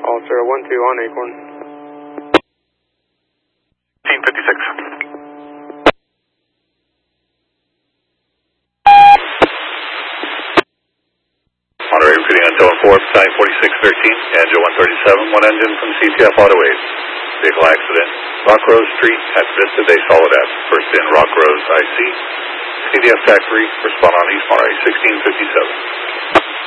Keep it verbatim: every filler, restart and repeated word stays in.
Call zero one two on Acorn. fifteen fifty-six. Monterey repeating on Tail four, Battalion forty-six thirteen, Angel one thirty-seven, one engine from C T F Auto eight. Vehicle accident, Rock Rose Street at Vista de Soledad. First in Rock Rose I C. C D F Tac three, respond on East Monterey sixteen fifty-seven.